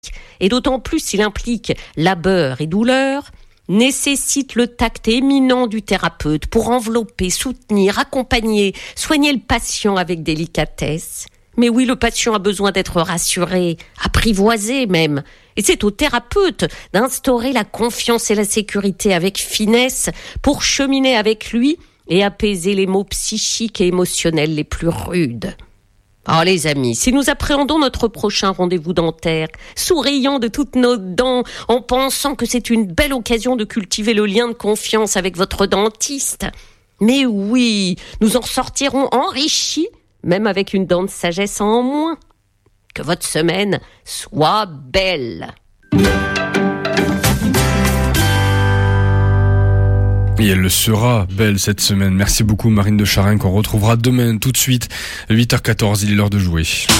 et d'autant plus s'il implique labeur et douleur, nécessite le tact éminent du thérapeute pour envelopper, soutenir, accompagner, soigner le patient avec délicatesse. Mais oui, le patient a besoin d'être rassuré, apprivoisé même. Et c'est au thérapeute d'instaurer la confiance et la sécurité avec finesse pour cheminer avec lui et apaiser les maux psychiques et émotionnels les plus rudes. Oh les amis, si nous appréhendons notre prochain rendez-vous dentaire, souriant de toutes nos dents, en pensant que c'est une belle occasion de cultiver le lien de confiance avec votre dentiste, mais oui, nous en sortirons enrichis, même avec une dent de sagesse en moins. Que votre semaine soit belle. Et elle le sera belle cette semaine. Merci beaucoup Marine de Charennes qu'on retrouvera demain tout de suite. 8h14, il est l'heure de jouer.